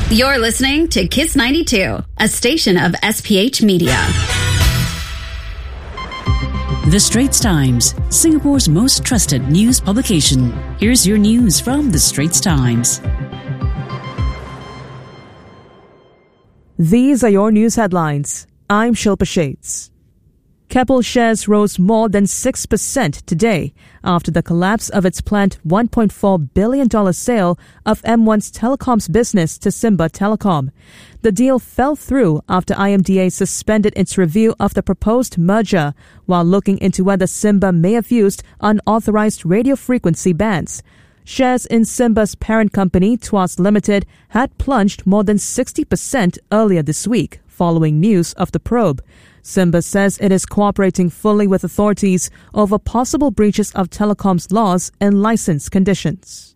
You're listening to Kiss 92, a station of SPH Media. The Straits Times, Singapore's most trusted news publication. Here's your news from The Straits Times. These are your news headlines. I'm Shilpa Shades. Keppel shares rose more than 6% today after the collapse of its planned $1.4 billion sale of M1's telecoms business to Simba Telecom. The deal fell through after IMDA suspended its review of the proposed merger while looking into whether Simba may have used unauthorized radio frequency bands. Shares in Simba's parent company, Tuas Limited, had plunged more than 60% earlier this week following news of the probe. Simba says it is cooperating fully with authorities over possible breaches of telecoms laws and license conditions.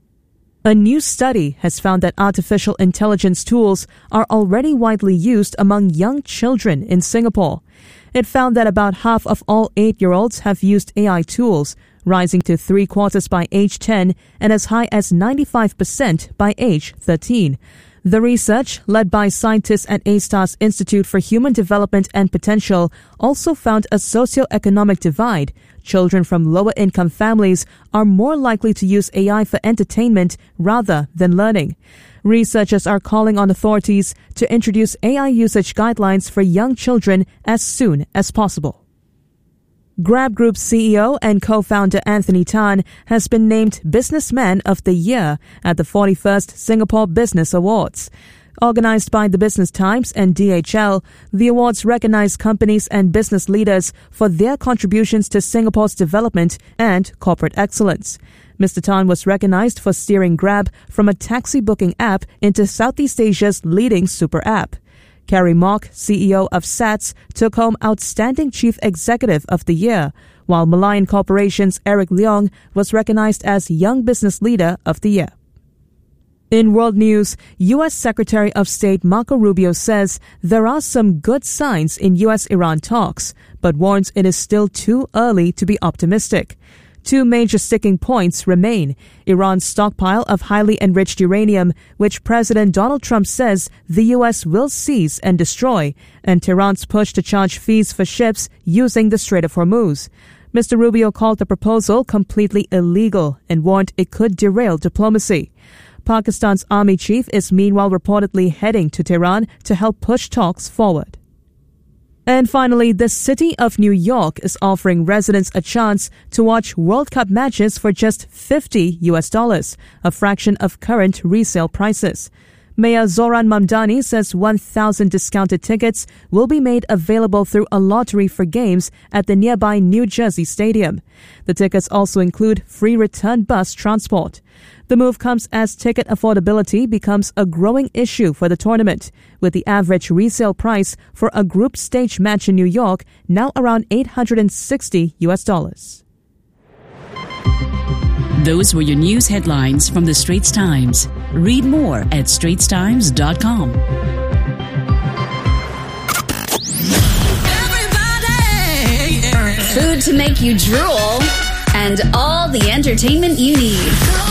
A new study has found that artificial intelligence tools are already widely used among young children in Singapore. It found that about half of all 8-year-olds have used AI tools, rising to 3/4 by age 10 and as high as 95% by age 13. The research, led by scientists at A*STAR's Institute for Human Development and Potential, also found a socio-economic divide. Children from lower-income families are more likely to use AI for entertainment rather than learning. Researchers are calling on authorities to introduce AI usage guidelines for young children as soon as possible. Grab Group's CEO and co-founder Anthony Tan has been named Businessman of the Year at the 41st Singapore Business Awards. Organized by the Business Times and DHL, the awards recognize companies and business leaders for their contributions to Singapore's development and corporate excellence. Mr. Tan was recognized for steering Grab from a taxi booking app into Southeast Asia's leading super app. Carrie Mock, CEO of SATS, took home Outstanding Chief Executive of the Year, while Malayan Corporation's Eric Leong was recognized as Young Business Leader of the Year. In world news, U.S. Secretary of State Marco Rubio says there are some good signs in U.S.-Iran talks, but warns it is still too early to be optimistic. Two major sticking points remain: Iran's stockpile of highly enriched uranium, which President Donald Trump says the U.S. will seize and destroy, and Tehran's push to charge fees for ships using the Strait of Hormuz. Mr. Rubio called the proposal completely illegal and warned it could derail diplomacy. Pakistan's army chief is meanwhile reportedly heading to Tehran to help push talks forward. And finally, the city of New York is offering residents a chance to watch World Cup matches for just $50, a fraction of current resale prices. Mayor Zoran Mamdani says 1,000 discounted tickets will be made available through a lottery for games at the nearby New Jersey Stadium. The tickets also include free return bus transport. The move comes as ticket affordability becomes a growing issue for the tournament, with the average resale price for a group stage match in New York now around $860. Those were your news headlines from The Straits Times. Read more at straitstimes.com. Food to make you drool, and all the entertainment you need.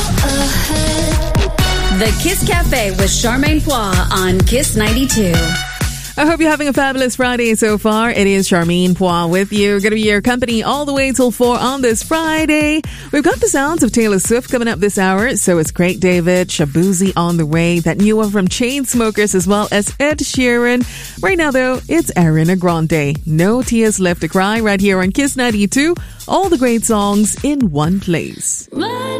The Kiss Cafe with Charmaine Pois on Kiss 92. I hope you're having a fabulous Friday so far. It is Charmaine Pois with you. Going to be your company all the way till 4 on this Friday. We've got the sounds of Taylor Swift coming up this hour. So it's Craig David, Shabuzi on the way. That new one from Chainsmokers as well as Ed Sheeran. Right now though, it's Ariana Grande. No Tears Left to Cry right here on Kiss 92. All the great songs in one place.